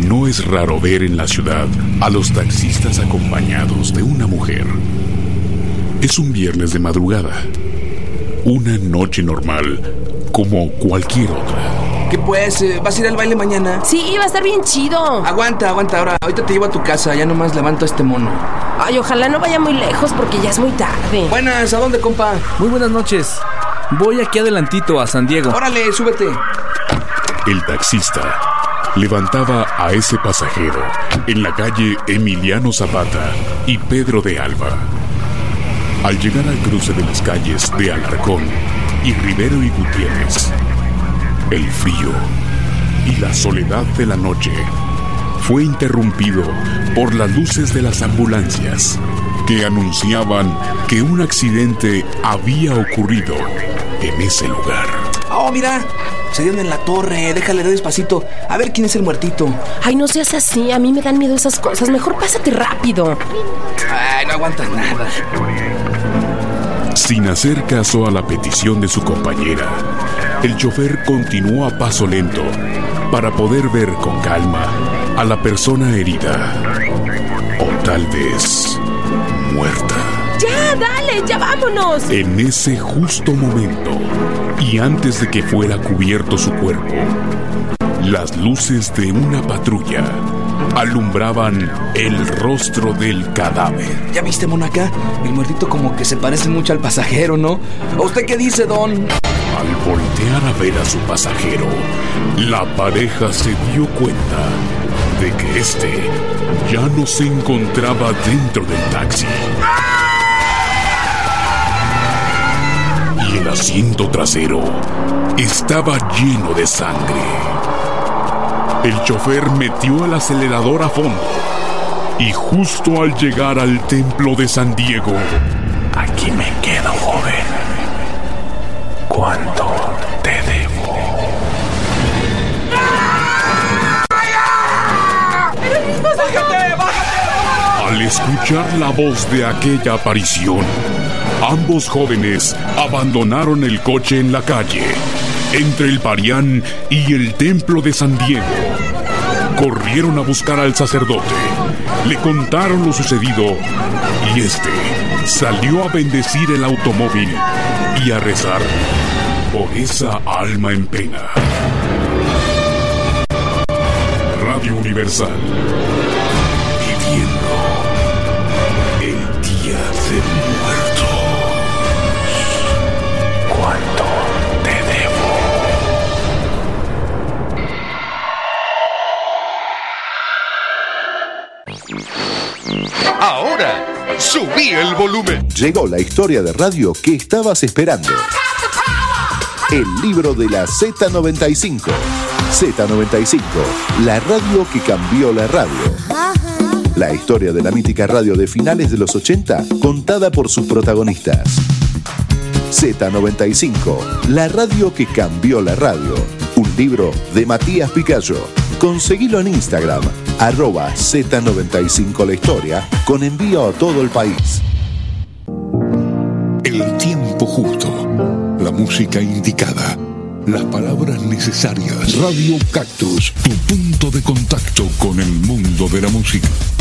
No es raro ver en la ciudad a los taxistas acompañados de una mujer. Es un viernes de madrugada. Una noche normal, como cualquier otra. ¿Qué pues? ¿Vas a ir al baile mañana? Sí, va a estar bien chido. Aguanta, ahorita te llevo a tu casa. Ya nomás levanto a este mono. Ay, ojalá no vaya muy lejos porque ya es muy tarde. Buenas, ¿a dónde, compa? Muy buenas noches. Voy aquí adelantito a San Diego. Órale, súbete. El taxista levantaba a ese pasajero en la calle Emiliano Zapata y Pedro de Alba. Al llegar al cruce de las calles de Alarcón y Rivero y Gutiérrez, el frío y la soledad de la noche fue interrumpido por las luces de las ambulancias que anunciaban que un accidente había ocurrido en ese lugar. Oh, mira, se dieron en la torre. Déjale de despacito. A ver quién es el muertito. Ay, no seas así, a mí me dan miedo esas cosas. Mejor pásate rápido. Ay, no aguantas nada. Sin hacer caso a la petición de su compañera, el chofer continuó a paso lento para poder ver con calma a la persona herida, o tal vez muerta. ¡Ya, dale! ¡Ya vámonos! En ese justo momento, y antes de que fuera cubierto su cuerpo, las luces de una patrulla alumbraban el rostro del cadáver. ¿Ya viste, Monaca? El muertito como que se parece mucho al pasajero, ¿no? ¿Usted qué dice, don? Al voltear a ver a su pasajero, la pareja se dio cuenta de que este ya no se encontraba dentro del taxi. Y el asiento trasero estaba lleno de sangre. El chofer metió el acelerador a fondo y justo al llegar al templo de San Diego... Aquí me quedo, joven. ¿Cuánto te debo? Al escuchar la voz de aquella aparición, ambos jóvenes abandonaron el coche en la calle, entre el Parián y el templo de San Diego. Corrieron a buscar al sacerdote, le contaron lo sucedido y este salió a bendecir el automóvil y a rezar por esa alma en pena. Radio Universal, viviendo el Día de Muertos. ¿Cuánto te debo? Ahora, subí el volumen. Llegó la historia de radio que estabas esperando. El libro de la Z95. Z95, la radio que cambió la radio. La historia de la mítica radio de finales de los 80, contada por sus protagonistas. Z95, la radio que cambió la radio. Un libro de Matías Picayo. Conseguilo en Instagram, @Z95 la historia, con envío a todo el país. El tiempo justo, la música indicada, las palabras necesarias. Radio Cactus, tu punto de contacto con el mundo de la música.